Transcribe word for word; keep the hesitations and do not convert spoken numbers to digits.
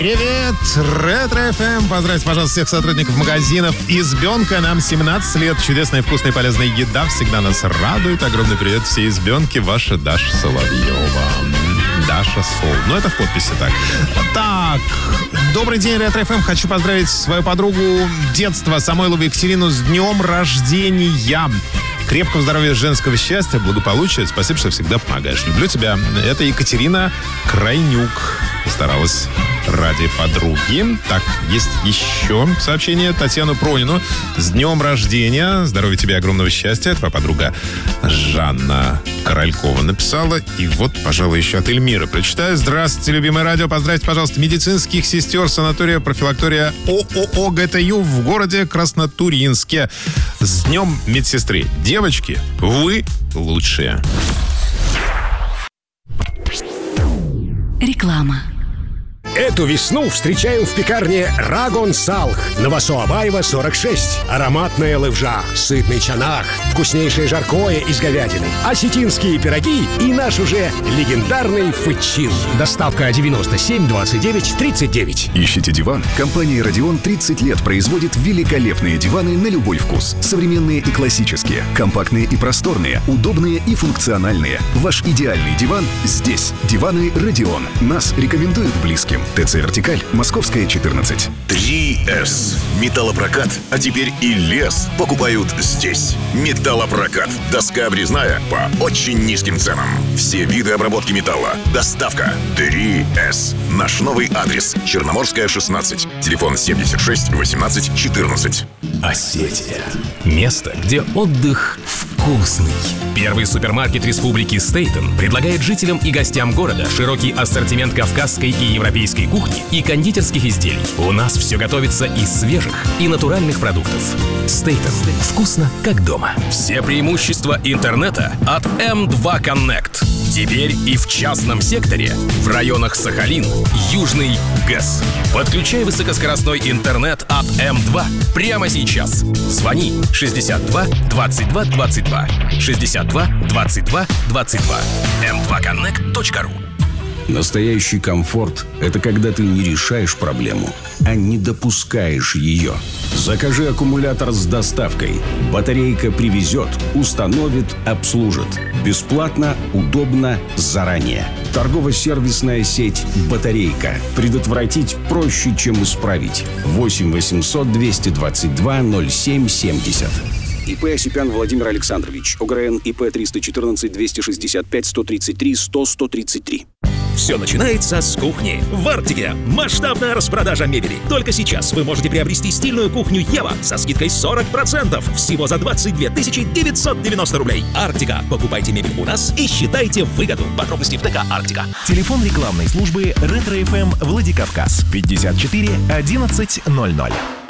Привет, Ретро-эф эм. Поздравьте, пожалуйста, всех сотрудников магазинов «Избенка». Нам семнадцать лет. Чудесная, вкусная, полезная еда всегда нас радует. Огромный привет всей «Избенке». Ваша Даша Соловьева. Даша Сол. Ну, это в подписи так. Так, добрый день, Ретро-эф эм. Хочу поздравить свою подругу детства Самойлову Екатерину с днем рождения. Крепкого здоровья, женского счастья, благополучия. Спасибо, что всегда помогаешь. Люблю тебя. Это Екатерина Крайнюк. Старалась ради подруги. Так, есть еще сообщение. Татьяну Пронину с днем рождения. Здоровья тебе, огромного счастья. Твоя подруга Жанна Королькова написала. И вот, пожалуй, еще от Эльмиры прочитаю. Здравствуйте, любимое радио. Поздравьте, пожалуйста, медицинских сестер санатория профилактория ООО ГТЮ в городе Краснотурьинске. С днем медсестры. Девочки, вы лучшие. Реклама. Эту весну встречаем в пекарне «Рагон Салх» на Васо-Абаева, сорок шесть. Ароматная лывжа, сытный чанах, вкуснейшее жаркое из говядины, осетинские пироги и наш уже легендарный фычин. Доставка девяносто семь двадцать девять тридцать девять. Ищите диван? Компания «Родион» тридцать лет производит великолепные диваны на любой вкус. Современные и классические, компактные и просторные, удобные и функциональные. Ваш идеальный диван здесь. Диваны «Родион». Нас рекомендуют близким. ТЦ «Вертикаль», Московская, четырнадцать. три эс. Металлопрокат, а теперь и лес покупают здесь. Металлопрокат. Доска обрезная по очень низким ценам. Все виды обработки металла. Доставка. три эс. Наш новый адрес. Черноморская, шестнадцать. Телефон семьдесят шесть восемнадцать четырнадцать. Осетия. Место, где отдых вкусный. Первый супермаркет республики Стейтен предлагает жителям и гостям города широкий ассортимент кавказской и европейской кухни и кондитерских изделий. У нас все готовится из свежих и натуральных продуктов. Стейтен. Вкусно, как дома. Все преимущества интернета от эм два Connect. Теперь и в частном секторе, в районах Сахалин, Южный ГЭС. Подключай высокоскоростной интернет от эм два прямо сейчас. Звони шестьдесят два двадцать два двадцать два. шестьдесят два двадцать два двадцать два. эм два коннект точка ру. Настоящий комфорт – это когда ты не решаешь проблему, а не допускаешь ее. Закажи аккумулятор с доставкой. Батарейка привезет, установит, обслужит. Бесплатно, удобно, заранее. Торгово-сервисная сеть «Батарейка». Предотвратить проще, чем исправить. восемь восемьсот двести двадцать два ноль семь семьдесят. ИП Осипян Владимир Александрович. ОГРН ИП триста четырнадцать двести шестьдесят пять сто тридцать три сто сто тридцать три. Все начинается с кухни. В Арктике масштабная распродажа мебели. Только сейчас вы можете приобрести стильную кухню Ева со скидкой сорок процентов. Всего за двадцать две тысячи девятьсот девяносто рублей. Арктика. Покупайте мебель у нас и считайте выгоду. Подробности в ТК Арктика. Телефон рекламной службы Ретро-эф эм Владикавказ пятьдесят четыре одиннадцать ноль ноль.